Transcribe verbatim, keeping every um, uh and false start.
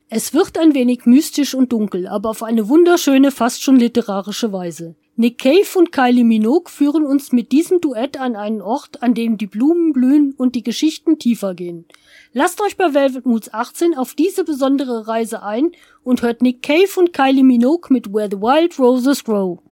Es wird ein wenig mystisch und dunkel, aber auf eine wunderschöne, fast schon literarische Weise. Nick Cave und Kylie Minogue führen uns mit diesem Duett an einen Ort, an dem die Blumen blühen und die Geschichten tiefer gehen. Lasst euch bei Velvet Moods achtzehn auf diese besondere Reise ein und hört Nick Cave und Kylie Minogue mit Where the Wild Roses Grow.